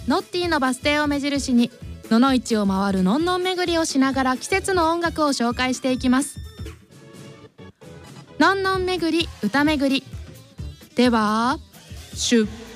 ノッティのバス停を目印に野々市を回るのんのん巡りをしながら季節の音楽を紹介していきます。のんのん巡り歌巡りでは出